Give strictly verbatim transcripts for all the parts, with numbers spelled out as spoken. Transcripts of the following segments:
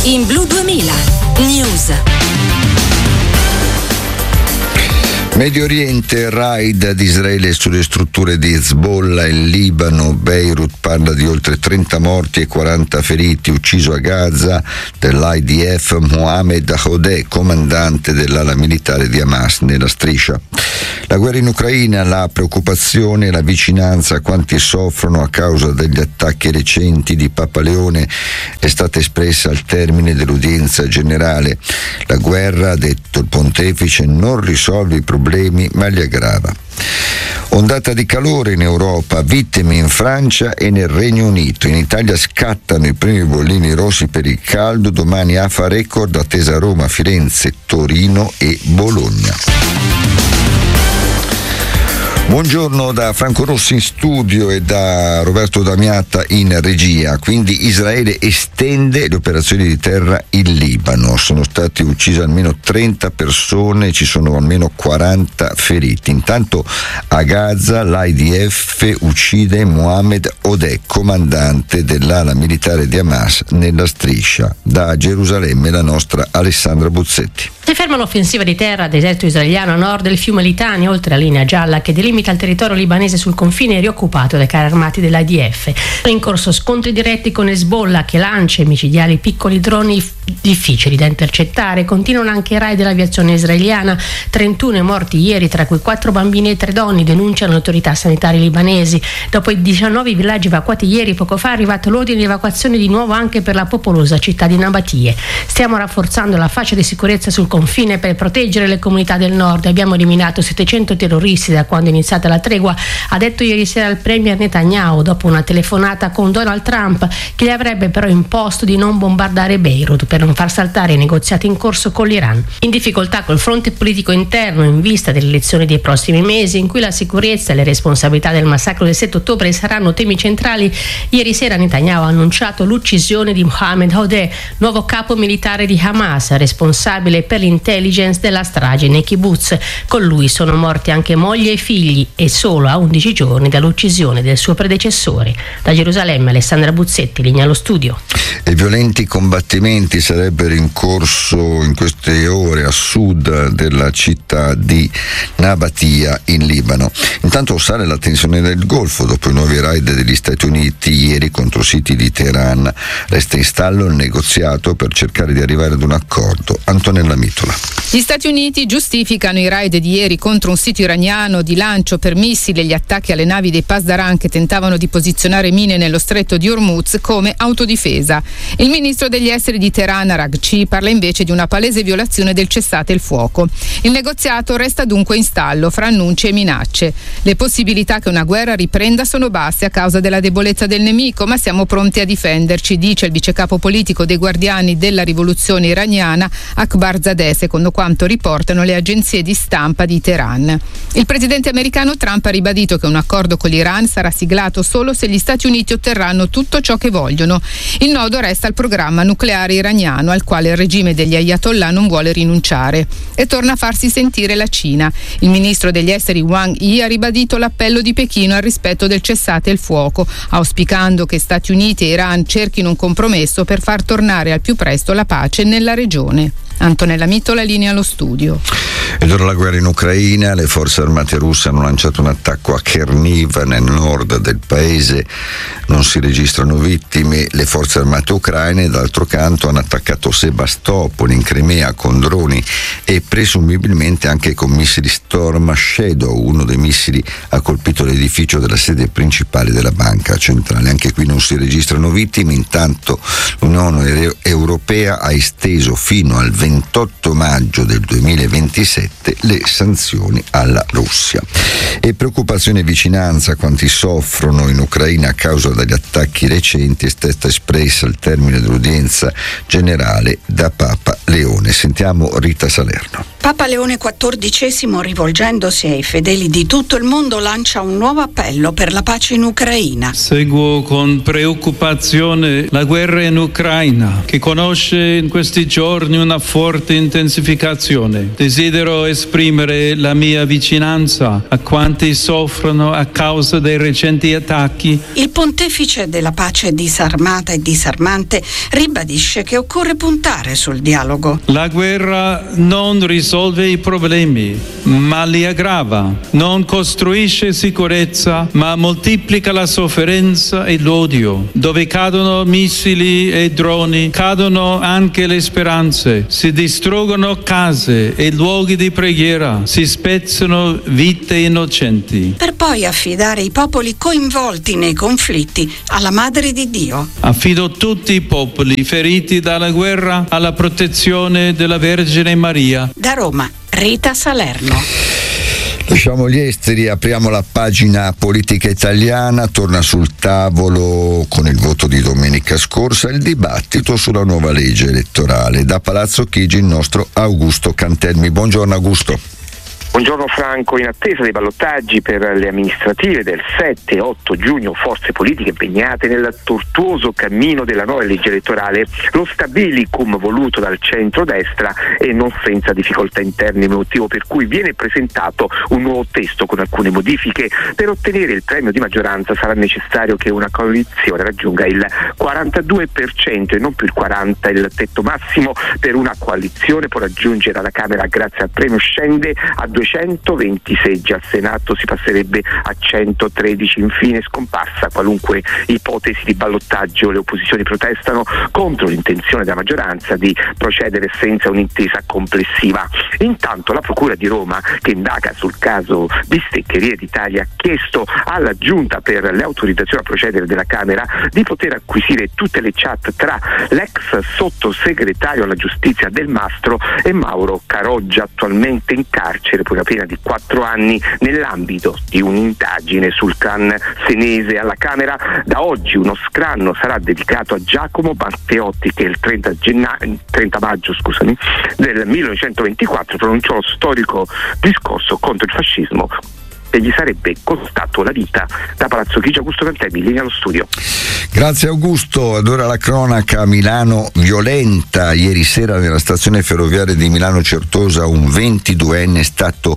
In Blu duemila News. Medio Oriente, raid di Israele sulle strutture di Hezbollah in Libano. Beirut parla di oltre trenta morti e quaranta feriti. Ucciso a Gaza dell'I D F Mohammed Hodeh, comandante dell'ala militare di Hamas nella striscia. La guerra in Ucraina, la preoccupazione e la vicinanza a quanti soffrono a causa degli attacchi recenti di Papa Leone è stata espressa al termine dell'udienza generale. La guerra, ha detto il pontefice, non risolve i problemi ma li aggrava. Ondata di calore in Europa, vittime in Francia e nel Regno Unito. In Italia scattano i primi bollini rossi per il caldo. Domani A F A record attesa a Roma, Firenze, Torino e Bologna. Buongiorno da Franco Rossi in studio e da Roberto D'Amiata in regia. Quindi Israele estende le operazioni di terra in Libano. Sono state uccise almeno trenta persone, ci sono almeno quaranta feriti. Intanto a Gaza l'I D F uccide Mohammed Hodeh, comandante dell'ala militare di Hamas nella striscia. Da Gerusalemme la nostra Alessandra Buzzetti. Si ferma l'offensiva di terra dell'esercito israeliano a nord del fiume Litani, oltre la linea gialla che delimita il territorio libanese sul confine rioccupato dai carri armati dell'I D F. Sono in corso scontri diretti con Hezbollah che lancia i micidiali piccoli droni difficili da intercettare. Continuano anche i raid dell'aviazione israeliana. trentuno morti ieri, tra cui quattro bambini e tre donne, denunciano le autorità sanitarie libanesi. Dopo i diciannove villaggi evacuati ieri, poco fa è arrivato l'ordine di evacuazione di nuovo anche per la popolosa città di Nabatie. Stiamo rafforzando la fascia di sicurezza sul confine per proteggere le comunità del nord. Abbiamo eliminato settecento terroristi da quando è iniziata la tregua, ha detto ieri sera il premier Netanyahu dopo una telefonata con Donald Trump, che gli avrebbe però imposto di non bombardare Beirut per non far saltare i negoziati in corso con l'Iran. In difficoltà col fronte politico interno in vista delle elezioni dei prossimi mesi, in cui la sicurezza e le responsabilità del massacro del sette ottobre saranno temi centrali, ieri sera Netanyahu ha annunciato l'uccisione di Mohammed Hodeh, nuovo capo militare di Hamas, responsabile per l'intelligence della strage nei kibbutz. Con lui sono morti anche moglie e figli, e solo a undici giorni dall'uccisione del suo predecessore. Da Gerusalemme Alessandra Buzzetti, linea allo studio. E violenti combattimenti sarebbero in corso in queste ore a sud della città di Nabatia in Libano. Intanto sale la tensione nel Golfo dopo i nuovi raid degli Stati Uniti ieri contro siti di Teheran. Resta in stallo il negoziato per cercare di arrivare ad un accordo. Antonella Mitola. Gli Stati Uniti giustificano i raid di ieri contro un sito iraniano di lancio per missili e gli attacchi alle navi dei Pasdaran che tentavano di posizionare mine nello stretto di Hormuz come autodifesa. Il ministro degli esteri di Teheran, Araghchi, parla invece di una palese violazione del cessate il fuoco. Il negoziato resta dunque in stallo fra annunci e minacce. Le possibilità che una guerra riprenda sono basse a causa della debolezza del nemico, ma siamo pronti a difenderci, dice il vicecapo politico dei Guardiani della Rivoluzione iraniana, Akbarzadeh, secondo quanto riportano le agenzie di stampa di Teheran. Il presidente americano Trump ha ribadito che un accordo con l'Iran sarà siglato solo se gli Stati Uniti otterranno tutto ciò che vogliono. Il nodo resta il programma nucleare iraniano, al quale il regime degli Ayatollah non vuole rinunciare. E torna a farsi sentire la Cina. Il ministro degli esteri Wang Yi ha ribadito l'appello di Pechino al rispetto del cessate il fuoco, auspicando che Stati Uniti e Iran cerchino un compromesso per far tornare al più presto la pace nella regione. Antonella Mitola, linea allo studio. Ed ora la guerra in Ucraina. Le forze armate russe hanno lanciato un attacco a Cherniv nel nord del paese, non si registrano vittime. Le forze armate ucraine d'altro canto hanno attaccato Sebastopol in Crimea con droni e presumibilmente anche con missili Storm Shadow. Uno dei missili ha colpito l'edificio della sede principale della banca centrale. Anche qui non si registrano vittime. Intanto l'Unione Europea ha esteso fino al ventotto maggio del duemilaventisette le sanzioni alla Russia. E preoccupazione e vicinanza a quanti soffrono in Ucraina a causa degli attacchi recenti è stata espressa al termine dell'udienza generale da Papa Leone. Sentiamo Rita Salerno. Papa Leone quattordicesimo, rivolgendosi ai fedeli di tutto il mondo, lancia un nuovo appello per la pace in Ucraina. Seguo con preoccupazione la guerra in Ucraina, che conosce in questi giorni una forte intensificazione. Desidero esprimere la mia vicinanza a quanti soffrono a causa dei recenti attacchi. Il pontefice della pace disarmata e disarmante ribadisce che occorre puntare sul dialogo. La guerra non risolve i problemi, ma li aggrava. Non costruisce sicurezza, ma moltiplica la sofferenza e l'odio. Dove cadono missili e droni, cadono anche le speranze. Si distruggono case e luoghi di preghiera. Si spezzano vite innocenti. Per poi affidare i popoli coinvolti nei conflitti alla Madre di Dio. Affido tutti i popoli feriti dalla guerra alla protezione della Vergine Maria. Da Roma, Rita Salerno. Lasciamo gli esteri, apriamo la pagina politica italiana. Torna sul tavolo, con il voto di domenica scorsa, il dibattito sulla nuova legge elettorale. Da Palazzo Chigi il nostro Augusto Cantelmi. Buongiorno Augusto. Buongiorno Franco. In attesa dei ballottaggi per le amministrative del sette e otto giugno, forze politiche impegnate nel tortuoso cammino della nuova legge elettorale, lo stabilicum voluto dal centrodestra e non senza difficoltà interne, motivo per cui viene presentato un nuovo testo con alcune modifiche. Per ottenere il premio di maggioranza sarà necessario che una coalizione raggiunga il quarantadue per cento e non più il quaranta per cento. Il tetto massimo per una coalizione può raggiungere alla Camera grazie al premio scende a duecentoventi seggi, al Senato si passerebbe a centotredici. Infine scomparsa qualunque ipotesi di ballottaggio. Le opposizioni protestano contro l'intenzione della maggioranza di procedere senza un'intesa complessiva. Intanto la Procura di Roma, che indaga sul caso Bisteccherie d'Italia, ha chiesto alla Giunta per le autorizzazioni a procedere della Camera di poter acquisire tutte le chat tra l'ex sottosegretario alla giustizia Del Mastro e Mauro Caroggia, attualmente in carcere per una pena di quattro anni nell'ambito di un'indagine sul clan senese. Alla Camera da oggi uno scranno sarà dedicato a Giacomo Matteotti, che il trenta, gennaio, trenta maggio scusami, del millenovecentoventiquattro pronunciò lo storico discorso contro il fascismo e gli sarebbe costato la vita. Da Palazzo Chigi, Augusto Cantelmi, linea allo studio. Grazie Augusto. Ad ora la cronaca. Milano violenta. Ieri sera nella stazione ferroviaria di Milano Certosa un ventiduenne è stato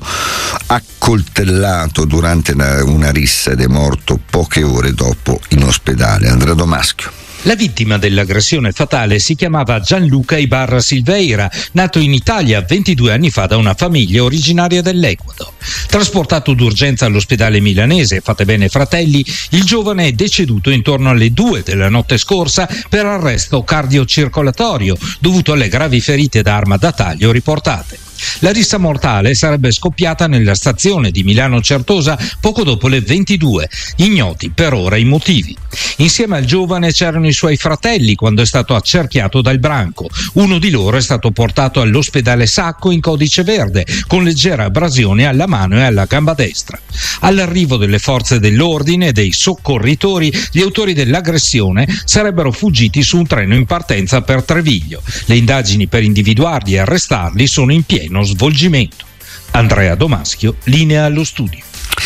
accoltellato durante una rissa ed è morto poche ore dopo in ospedale. Andrea Domaschio. La vittima dell'aggressione fatale si chiamava Gianluca Ibarra Silveira, nato in Italia ventidue anni fa da una famiglia originaria dell'Ecuador. Trasportato d'urgenza all'ospedale milanese Fate Bene Fratelli, il giovane è deceduto intorno alle due della notte scorsa per arresto cardiocircolatorio dovuto alle gravi ferite da arma da taglio riportate. La rissa mortale sarebbe scoppiata nella stazione di Milano Certosa poco dopo le ventidue, ignoti per ora i motivi. Insieme al giovane c'erano i suoi fratelli quando è stato accerchiato dal branco. Uno di loro è stato portato all'ospedale Sacco in codice verde, con leggera abrasione alla mano e alla gamba destra. All'arrivo delle forze dell'ordine e dei soccorritori, gli autori dell'aggressione sarebbero fuggiti su un treno in partenza per Treviglio. Le indagini per individuarli e arrestarli sono in pieno svolgimento. Andrea Domaschio, linea allo studio.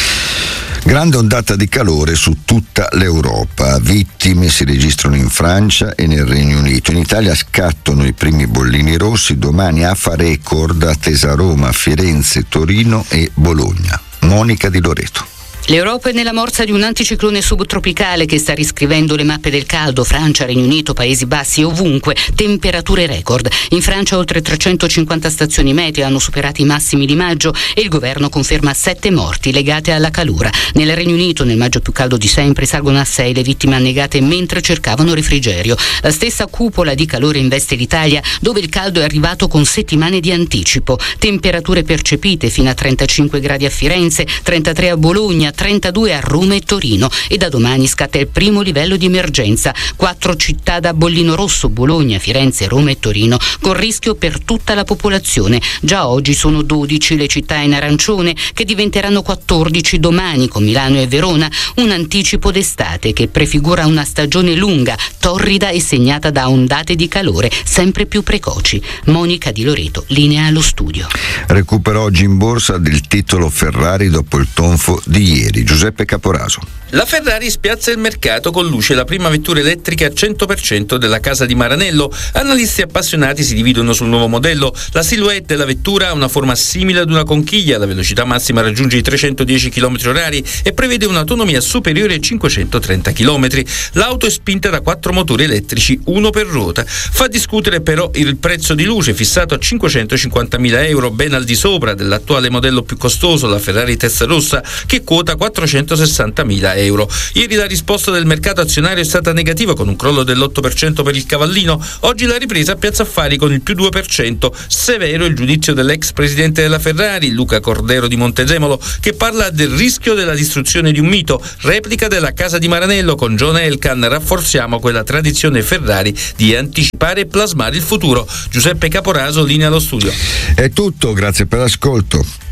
Grande ondata di calore su tutta l'Europa, vittime si registrano in Francia e nel Regno Unito. In Italia scattano i primi bollini rossi, domani A F A record attesa a Roma, Firenze, Torino e Bologna. Monica Di Loreto. L'Europa è nella morsa di un anticiclone subtropicale che sta riscrivendo le mappe del caldo. Francia, Regno Unito, Paesi Bassi, ovunque temperature record. In Francia oltre trecentocinquanta stazioni meteo hanno superato i massimi di maggio e il governo conferma sette morti legate alla calura. Nel Regno Unito, nel maggio più caldo di sempre, salgono a sei le vittime annegate mentre cercavano refrigerio. La stessa cupola di calore investe l'Italia, dove il caldo è arrivato con settimane di anticipo. Temperature percepite fino a trentacinque gradi a Firenze, trentatré a Bologna, trentadue a Roma e Torino, e da domani scatta il primo livello di emergenza. Quattro città da bollino rosso: Bologna, Firenze, Roma e Torino, con rischio per tutta la popolazione. Già oggi sono dodici le città in arancione, che diventeranno quattordici domani, con Milano e Verona, un anticipo d'estate che prefigura una stagione lunga, torrida e segnata da ondate di calore sempre più precoci. Monica Di Loreto, linea allo studio. Recupera oggi in borsa del titolo Ferrari dopo il tonfo di ieri. Giuseppe Caporaso. La Ferrari spiazza il mercato con luce la prima vettura elettrica a cento per cento della casa di Maranello. Analisti appassionati si dividono sul nuovo modello. La silhouette della vettura ha una forma simile ad una conchiglia, la velocità massima raggiunge i trecentodieci chilometri orari e prevede un'autonomia superiore ai cinquecentotrenta chilometri. L'auto è spinta da quattro motori elettrici, uno per ruota. Fa discutere però il prezzo di luce, fissato a cinquecentocinquantamila euro, ben al di sopra dell'attuale modello più costoso, la Ferrari Testarossa, che quota quattrocentosessantamila euro. Ieri la risposta del mercato azionario è stata negativa, con un crollo dell'otto per cento per il cavallino. Oggi la ripresa a Piazza Affari con il più due per cento. Severo il giudizio dell'ex presidente della Ferrari, Luca Cordero di Montezemolo, che parla del rischio della distruzione di un mito. Replica della casa di Maranello con John Elkann: rafforziamo quella tradizione Ferrari di anticipare e plasmare il futuro. Giuseppe Caporaso, linea allo studio. È tutto, grazie per l'ascolto.